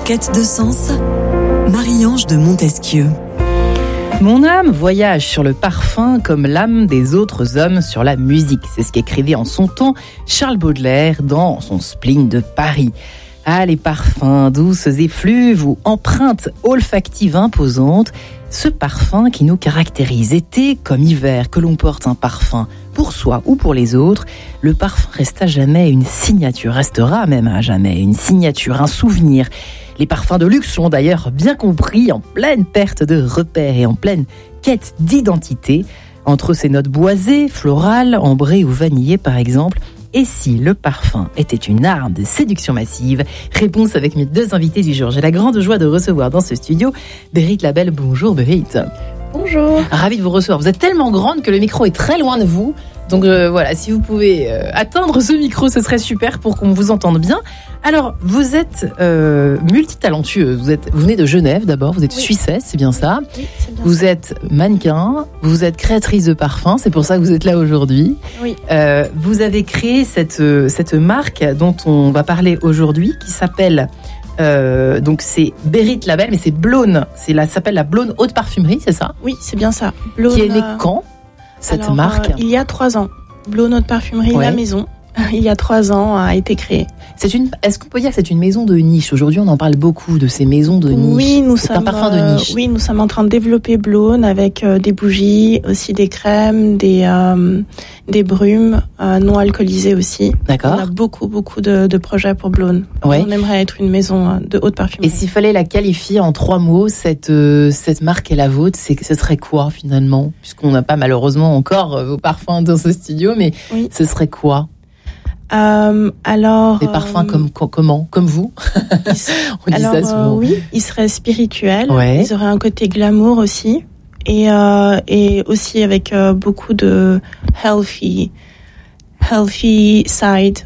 quête de sens, Marie-Ange de Montesquieu. Mon âme voyage sur le parfum comme l'âme des autres hommes sur la musique. C'est ce qu'écrivait en son temps Charles Baudelaire dans son Spleen de Paris. Ah, les parfums, douces effluves ou empreintes olfactives imposantes, ce parfum qui nous caractérise, été comme hiver, que l'on porte un parfum pour soi ou pour les autres, le parfum reste à jamais une signature, restera même à jamais une signature, un souvenir. Les parfums de luxe sont d'ailleurs bien compris, en pleine perte de repères et en pleine quête d'identité. Entre ces notes boisées, florales, ambrées ou vanillées par exemple, et si le parfum était une arme de séduction massive? Réponse avec mes deux invités du jour. J'ai la grande joie de recevoir dans ce studio Berit Labelle. Bonjour Berit. Bonjour. Ravie de vous recevoir. Vous êtes tellement grande que le micro est très loin de vous. Donc voilà, si vous pouvez atteindre ce micro, ce serait super pour qu'on vous entende bien. Alors, vous êtes multitalentueuse. Vous venez de Genève d'abord, vous êtes suissesse, c'est bien ça. Oui, c'est bien vous ça. êtes mannequin, vous êtes créatrice de parfums, c'est pour ça que vous êtes là aujourd'hui. Oui. Vous avez créé cette marque dont on va parler aujourd'hui, qui s'appelle... donc c'est Berit Labelle, mais c'est Blône. Ça s'appelle la Blône Haute Parfumerie, c'est ça? Oui, c'est bien ça. Blône, Qui est née quand, cette marque? Il y a 3 ans. Blône Haute Parfumerie, Ouais. la maison, il y a 3 ans, a été créée. Est-ce qu'on peut dire que c'est une maison de niche? Aujourd'hui, on en parle beaucoup de ces maisons de niche. Oui, c'est un parfum de niche. Oui, nous sommes en train de développer Blône avec des bougies, aussi des crèmes, des brumes non alcoolisées aussi. D'accord. On a beaucoup de projets pour Blône. Ouais. On aimerait être une maison de haute parfumerie. Et s'il fallait la qualifier en 3 mots, cette marque est la vôtre, ce serait quoi finalement? Puisqu'on n'a pas malheureusement encore vos parfums dans ce studio, mais Oui. ce serait quoi? Alors, Des parfums comme vous? On dit ça souvent. oui, ils seraient spirituels. Ouais. Ils auraient un côté glamour aussi, et aussi avec beaucoup de healthy side.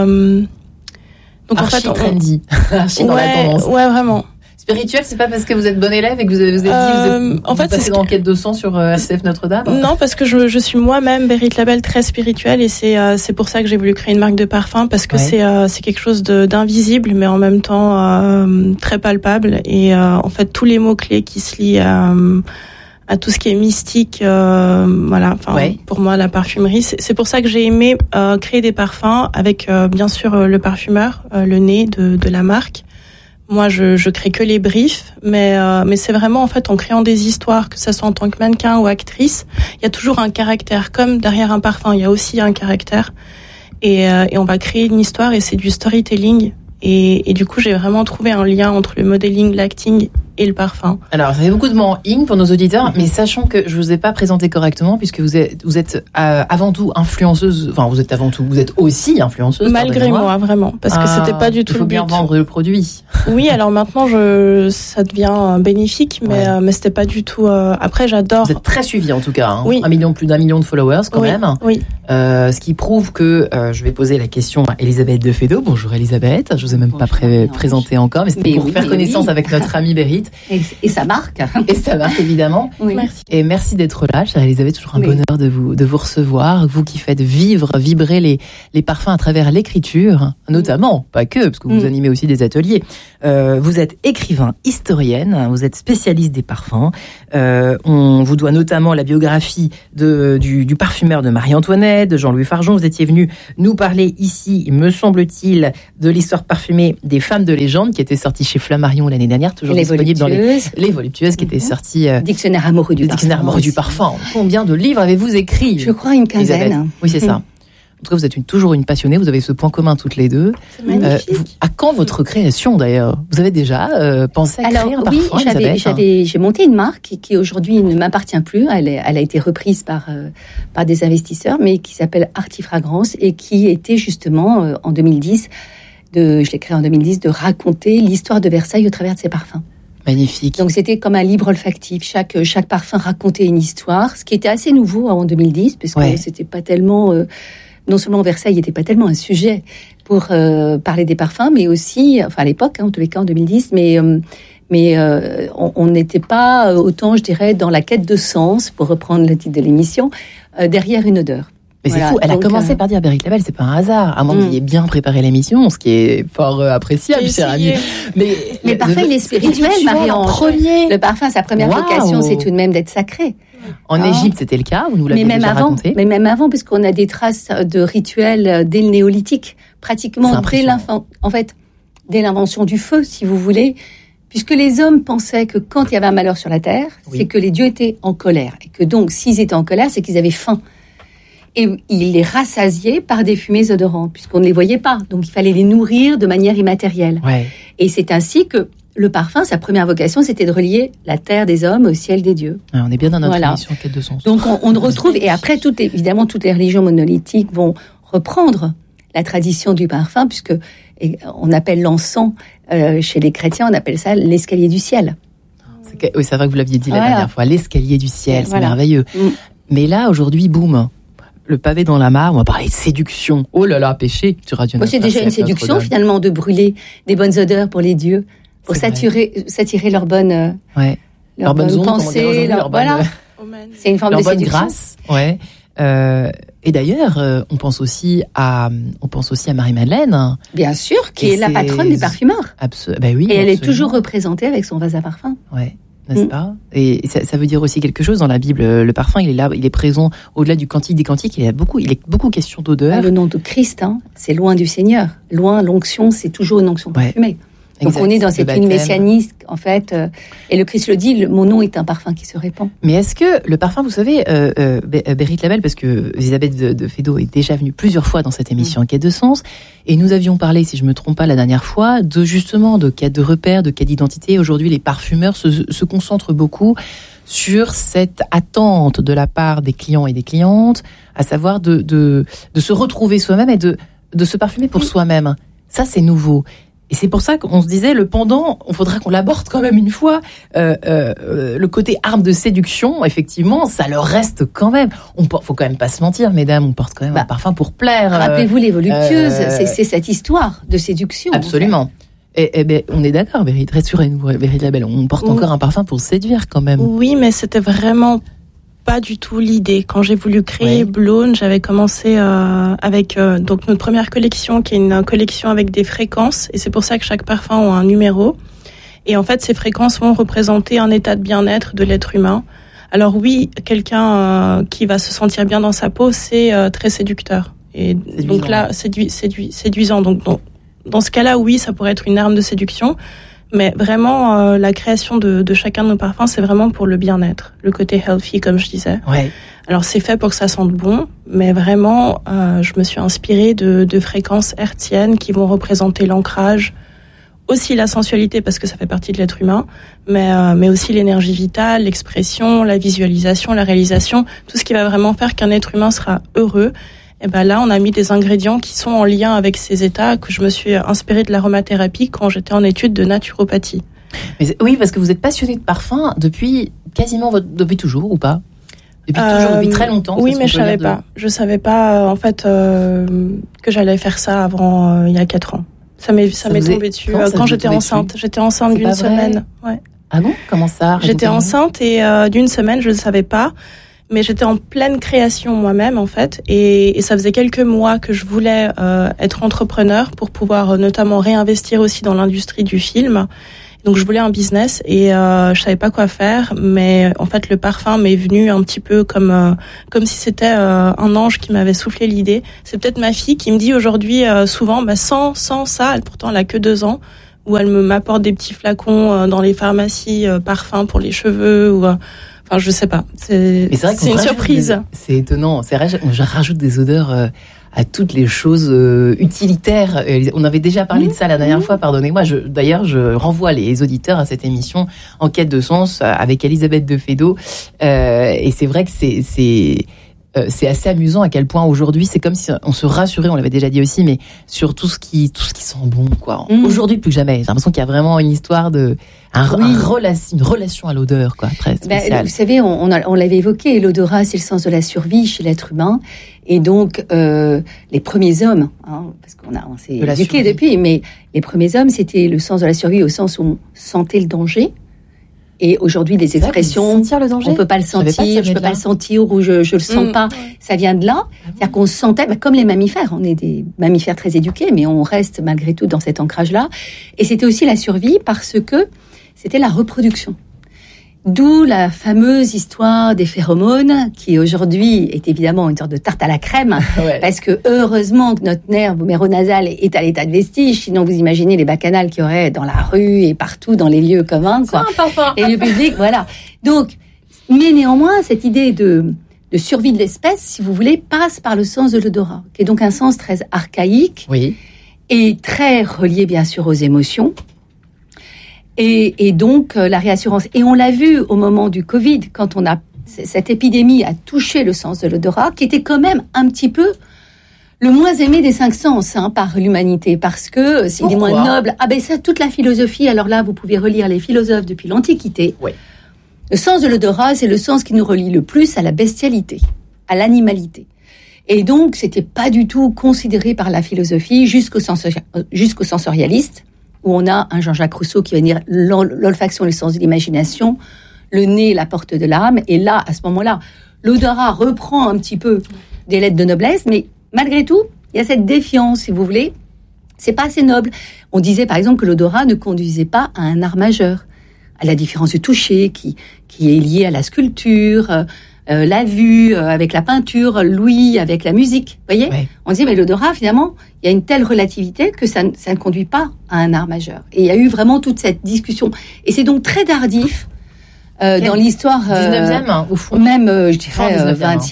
Donc Archi trendy. Archi dans la ouais, tendance. ouais, vraiment. Spirituel, c'est pas parce que vous êtes bon élève et que vous avez dit En fait, passé dans Enquête de sang sur RCF Notre-Dame? Non, parce que je suis moi-même Berit Labelle très spirituelle, et c'est pour ça que j'ai voulu créer une marque de parfum, parce que c'est quelque chose d'invisible, mais en même temps très palpable, et en fait tous les mots clés qui se lient à tout ce qui est mystique, voilà. Enfin, pour moi, la parfumerie, c'est pour ça que j'ai aimé créer des parfums avec bien sûr le parfumeur, le nez de la marque. Moi, je crée que les briefs, mais c'est vraiment en fait en créant des histoires, que ça soit en tant que mannequin ou actrice, il y a toujours un caractère. Comme derrière un parfum, il y a aussi un caractère, et on va créer une histoire, et c'est du storytelling. Et du coup, j'ai vraiment trouvé un lien entre le modeling, l'acting et le parfum. Alors, ça fait beaucoup de mots en ing pour nos auditeurs, mais sachant que je vous ai pas présenté correctement, puisque vous êtes avant tout influenceuse. Enfin, vous êtes aussi influenceuse. Malgré moi, vraiment, parce que c'était pas du tout le but. Il faut bien vendre le produit. Oui, alors maintenant, ça devient bénéfique, mais c'était pas du tout. Après, j'adore. Vous êtes très suivi en tout cas. Hein. Oui. Plus d'1 million de followers quand même. Oui. Ce qui prouve que je vais poser la question à Elisabeth de Fédot. Bonjour Elisabeth. Je vous ai même pas présentée encore, mais c'était pour faire connaissance avec notre amie Berit. Et ça marque. Et ça marque évidemment. Oui. Merci. Et merci d'être là, chère Elisabeth. Toujours un bonheur de vous recevoir. Vous qui faites vibrer les parfums à travers l'écriture, notamment, pas que, parce que vous animez aussi des ateliers. Vous êtes écrivain, historienne, vous êtes spécialiste des parfums. On vous doit notamment la biographie du parfumeur de Marie-Antoinette, de Jean-Louis Fargeon. Vous étiez venu nous parler ici, me semble-t-il, de l'histoire parfumée des femmes de légende, qui était sortie chez Flammarion l'année dernière, toujours disponible dans les Voluptueuses, qui était sortie Dictionnaire amoureux du parfum. Combien de livres avez-vous écrit? Je crois une quinzaine. Elisabeth. Oui, c'est ça. En tout cas, vous êtes toujours une passionnée, vous avez ce point commun toutes les deux. C'est magnifique. À quand votre création d'ailleurs? Vous avez déjà pensé à créer un parfum, Elisabeth? J'ai monté une marque qui aujourd'hui ne m'appartient plus. Elle a été reprise par des investisseurs, mais qui s'appelle Artifragrance, et qui était justement en 2010, je l'ai créée en 2010, de raconter l'histoire de Versailles au travers de ses parfums. Magnifique. Donc c'était comme un livre olfactif. Chaque parfum racontait une histoire, ce qui était assez nouveau en 2010, parce que c'était pas tellement... non seulement Versailles n'était pas tellement un sujet pour parler des parfums, mais aussi, enfin à l'époque, en tous les cas en 2010, mais on n'était pas autant, je dirais, dans la quête de sens, pour reprendre le titre de l'émission, derrière une odeur. Mais c'est fou, elle a commencé par dire Berit Label, c'est pas un hasard, à moins que vous ayez bien préparé l'émission, ce qui est fort appréciable, cher ami. Mais le parfum, il est spirituel, Marie-Ange. Le parfum, sa première vocation, c'est tout de même d'être sacré. En Égypte, c'était le cas, vous nous l'avez déjà raconté. Mais même avant, puisqu'on a des traces de rituels dès le néolithique, pratiquement dès l'invention du feu, si vous voulez, puisque les hommes pensaient que quand il y avait un malheur sur la terre, c'est que les dieux étaient en colère, et que donc, s'ils étaient en colère, c'est qu'ils avaient faim. Et ils les rassasiaient par des fumées odorantes, puisqu'on ne les voyait pas. Donc, il fallait les nourrir de manière immatérielle. Ouais. Et c'est ainsi que le parfum, sa première vocation, c'était de relier la terre des hommes au ciel des dieux. Ah, on est bien dans notre émission Quête de sens. Donc, on retrouve... Et après, évidemment, toutes les religions monolithiques vont reprendre la tradition du parfum, puisque on appelle l'encens, chez les chrétiens, on appelle ça l'escalier du ciel. Oui, c'est vrai que vous l'aviez dit la dernière fois. L'escalier du ciel, c'est merveilleux. Mais là, aujourd'hui, boum, le pavé dans la mare, on va parler de séduction. Oh là là, péché sur Radio Notre. C'est déjà une séduction, finalement, de brûler des bonnes odeurs pour les dieux, pour s'attirer leur bonne pensée, c'est une forme de séduction. Grâce, ouais. Et d'ailleurs, on pense aussi à Marie-Madeleine. Bien sûr, qui est la patronne des parfumeurs. Oui, et elle est toujours représentée avec son vase à parfum. Ouais. N'est-ce pas ? Et ça veut dire aussi quelque chose dans la Bible. Le parfum, il est là, il est présent au-delà du Cantique des Cantiques. Il est beaucoup question d'odeur. Le nom de Christ, c'est loin du Seigneur. Loin, l'onction, c'est toujours une onction parfumée. Donc on est dans cette ligne messianique, en fait. Et le Christ le dit, mon nom est un parfum qui se répand. Mais est-ce que le parfum, vous savez, Berit Label, parce que Elisabeth de Fédot est déjà venue plusieurs fois dans cette émission en Quête de sens, et nous avions parlé, si je ne me trompe pas la dernière fois, de quête de repères, de quête d'identité. Aujourd'hui, les parfumeurs se concentrent beaucoup sur cette attente de la part des clients et des clientes, à savoir de se retrouver soi-même et de se parfumer pour soi-même. Ça, c'est nouveau. Et c'est pour ça qu'on se disait, le pendant, il faudra qu'on l'aborde quand même une fois. Le côté arme de séduction, effectivement, ça leur reste quand même. Faut quand même pas se mentir, mesdames, on porte quand même un parfum pour plaire. Rappelez-vous les voluptueuses, c'est cette histoire de séduction. Absolument. Et on est d'accord, Berit, rassurez-nous, Berit Label, on porte encore un parfum pour séduire quand même. Oui, mais c'était vraiment pas du tout l'idée. Quand j'ai voulu créer Blône, j'avais commencé avec donc notre première collection, qui est une collection avec des fréquences, et c'est pour ça que chaque parfum a un numéro. Et en fait, ces fréquences vont représenter un état de bien-être de l'être humain. Alors oui, quelqu'un qui va se sentir bien dans sa peau, c'est très séducteur. Et donc là, séduisant. Donc dans ce cas-là, oui, ça pourrait être une arme de séduction. Mais vraiment, la création de chacun de nos parfums, c'est vraiment pour le bien-être, le côté healthy, comme je disais. Ouais. Alors, c'est fait pour que ça sente bon, mais vraiment, je me suis inspirée de fréquences hertziennes qui vont représenter l'ancrage, aussi la sensualité, parce que ça fait partie de l'être humain, mais aussi l'énergie vitale, l'expression, la visualisation, la réalisation, tout ce qui va vraiment faire qu'un être humain sera heureux. Et ben là, on a mis des ingrédients qui sont en lien avec ces états, que je me suis inspirée de l'aromathérapie quand j'étais en études de naturopathie. Mais oui, parce que vous êtes passionnée de parfum depuis toujours, ou pas ? Depuis très longtemps. Oui, mais je savais pas en fait que j'allais faire ça avant il y a 4 ans. Ça m'est tombé dessus quand j'étais enceinte. J'étais enceinte d'une semaine. Ouais. Ah bon ? Comment ça ? J'étais enceinte et d'une semaine, je ne savais pas. Mais j'étais en pleine création moi-même, en fait, et ça faisait quelques mois que je voulais être entrepreneur pour pouvoir notamment réinvestir aussi dans l'industrie du film. Donc je voulais un business et je savais pas quoi faire, mais en fait le parfum m'est venu un petit peu comme si c'était un ange qui m'avait soufflé l'idée. C'est peut-être ma fille qui me dit aujourd'hui souvent, sans ça, pourtant elle a que 2 ans, où elle m'apporte des petits flacons dans les pharmacies parfums pour les cheveux ou enfin, je sais pas. C'est une surprise. C'est étonnant. C'est vrai, je rajoute des odeurs à toutes les choses utilitaires. On avait déjà parlé de ça la dernière fois, pardonnez-moi. D'ailleurs, je renvoie les auditeurs à cette émission En Quête de sens avec Elisabeth de Fédot. Et c'est vrai que c'est assez amusant à quel point aujourd'hui, c'est comme si on se rassurait, on l'avait déjà dit aussi, mais sur tout ce qui sent bon, quoi. Aujourd'hui, plus que jamais. J'ai l'impression qu'il y a vraiment une histoire une relation à l'odeur, quoi, très spéciale. Vous savez, on l'avait évoqué, l'odorat, c'est le sens de la survie chez l'être humain. Et donc, les premiers hommes, parce qu'on s'est éduqués depuis, mais les premiers hommes, c'était le sens de la survie au sens où on sentait le danger. Et aujourd'hui, les expressions, on peut pas le sentir, je peux pas le sentir ou je le sens pas. Ça vient de là. C'est-à-dire qu'on se sentait, comme les mammifères. On est des mammifères très éduqués, mais on reste malgré tout dans cet ancrage-là. Et c'était aussi la survie parce que c'était la reproduction. D'où la fameuse histoire des phéromones, qui aujourd'hui est évidemment une sorte de tarte à la crème, parce que heureusement que notre nerf méronasal est à l'état de vestige, sinon vous imaginez les bacchanales qu'il y aurait dans la rue et partout dans les lieux communs, quoi. Et le public, voilà. Donc, mais néanmoins, cette idée de survie de l'espèce, si vous voulez, passe par le sens de l'odorat, qui est donc un sens très archaïque, et très relié bien sûr aux émotions. Et donc la réassurance. Et on l'a vu au moment du Covid, quand cette épidémie a touché le sens de l'odorat, qui était quand même un petit peu le moins aimé des 5 sens par l'humanité, parce que c'est des moins nobles. Ah ben ça, toute la philosophie. Alors là, vous pouvez relire les philosophes depuis l'Antiquité. Oui. Le sens de l'odorat, c'est le sens qui nous relie le plus à la bestialité, à l'animalité. Et donc, c'était pas du tout considéré par la philosophie jusqu'aux sensorialistes, où on a un Jean-Jacques Rousseau qui va dire l'olfaction, le sens de l'imagination, le nez, la porte de l'âme. Et là, à ce moment-là, l'odorat reprend un petit peu des lettres de noblesse, mais malgré tout, il y a cette défiance, si vous voulez. C'est pas assez noble. On disait, par exemple, que l'odorat ne conduisait pas à un art majeur, à la différence du toucher, qui est lié à la sculpture, la vue avec la peinture, l'ouïe avec la musique. Vous voyez ? On dit, mais l'odorat, finalement, il y a une telle relativité que ça ne conduit pas à un art majeur. Et il y a eu vraiment toute cette discussion. Et c'est donc très tardif dans l'histoire... 19e, au fond. Même, je dirais,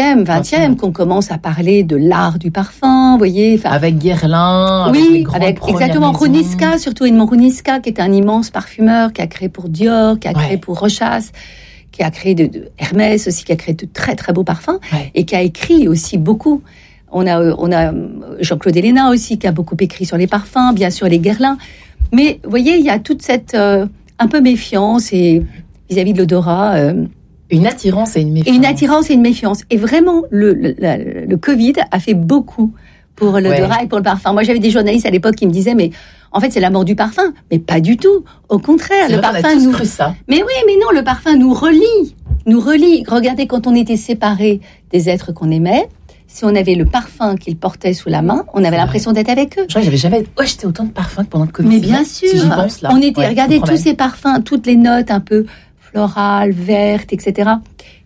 20e, qu'on commence à parler de l'art du parfum, vous voyez. Avec Guerlain, avec exactement, Runiska, surtout Edmond Runiska, qui est un immense parfumeur, qui a créé pour Dior, qui a créé pour Rochas, qui a créé de Hermès aussi, qui a créé de très très beaux parfums, et qui a écrit aussi beaucoup. On a Jean-Claude Héléna aussi, qui a beaucoup écrit sur les parfums, bien sûr les Guerlain. Mais vous voyez, il y a toute cette un peu méfiance et vis-à-vis de l'odorat. Une attirance et une méfiance. Et une attirance et une méfiance. Et vraiment, le Covid a fait beaucoup pour l'odorat et pour le parfum. Moi, j'avais des journalistes à l'époque qui me disaient, mais en fait, c'est la mort du parfum. Mais pas du tout. Au contraire, le parfum nous... cru ça. Mais oui, mais non, le parfum nous relie. Nous relie. Regardez, quand on était séparés des êtres qu'on aimait, si on avait le parfum qu'ils portaient sous la main, on avait l'impression d'être avec eux. Je crois que j'avais jamais acheté autant de parfums que pendant le Covid. Mais bien sûr. Si j'y pense, là. On était, regardez tous ces parfums, toutes les notes un peu florales, vertes, etc.